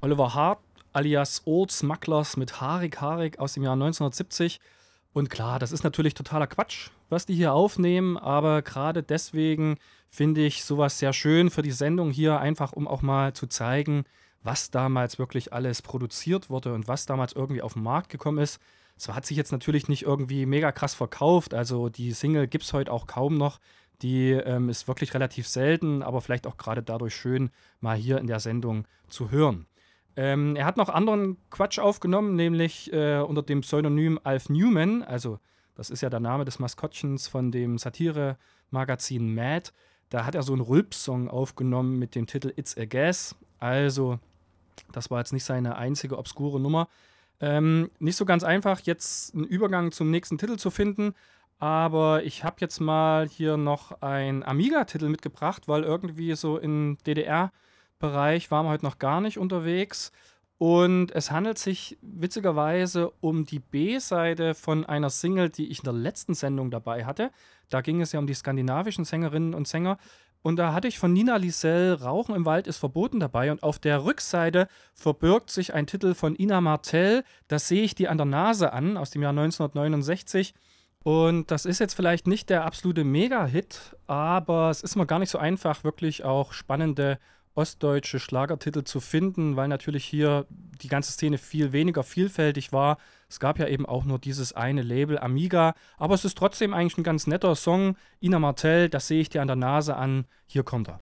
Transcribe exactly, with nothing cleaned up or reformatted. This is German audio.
Oliver Hart alias Old Smugglers mit Harik Harik aus dem Jahr neunzehnhundertsiebzig. Und klar, das ist natürlich totaler Quatsch, was die hier aufnehmen, aber gerade deswegen finde ich sowas sehr schön für die Sendung hier, einfach um auch mal zu zeigen, was damals wirklich alles produziert wurde und was damals irgendwie auf den Markt gekommen ist. Es hat sich jetzt natürlich nicht irgendwie mega krass verkauft, also die Single gibt es heute auch kaum noch. Die ähm, ist wirklich relativ selten, aber vielleicht auch gerade dadurch schön, mal hier in der Sendung zu hören. Ähm, er hat noch anderen Quatsch aufgenommen, nämlich äh, unter dem Pseudonym Alf Newman, also das ist ja der Name des Maskottchens von dem Satire-Magazin Mad. Da hat er so einen Rülps-Song aufgenommen mit dem Titel It's a Gas. Also, das war jetzt nicht seine einzige obskure Nummer. Ähm, nicht so ganz einfach, jetzt einen Übergang zum nächsten Titel zu finden, aber ich habe jetzt mal hier noch einen Amiga-Titel mitgebracht, weil irgendwie so im D D R-Bereich waren wir heute noch gar nicht unterwegs. Und es handelt sich witzigerweise um die B-Seite von einer Single, die ich in der letzten Sendung dabei hatte. Da ging es ja um die skandinavischen Sängerinnen und Sänger. Und da hatte ich von Nina Lisel Rauchen im Wald ist verboten dabei. Und auf der Rückseite verbirgt sich ein Titel von Ina Martell. Das sehe ich dir an der Nase an, aus dem Jahr neunzehnhundertneunundsechzig. Und das ist jetzt vielleicht nicht der absolute Mega-Hit, aber es ist mal gar nicht so einfach, wirklich auch spannende ostdeutsche Schlagertitel zu finden, weil natürlich hier die ganze Szene viel weniger vielfältig war. Es gab ja eben auch nur dieses eine Label Amiga, aber es ist trotzdem eigentlich ein ganz netter Song. Ina Martell, das sehe ich dir an der Nase an. Hier kommt er.